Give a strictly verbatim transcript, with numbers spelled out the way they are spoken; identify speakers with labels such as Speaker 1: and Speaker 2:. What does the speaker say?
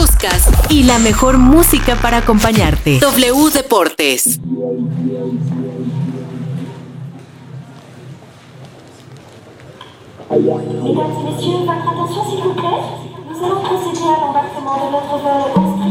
Speaker 1: buscas y la mejor música para acompañarte. W Deportes.
Speaker 2: Mesdames et messieurs, votre attention s'il vous plaît. Nous allons procéder à l'embarquement de notre vol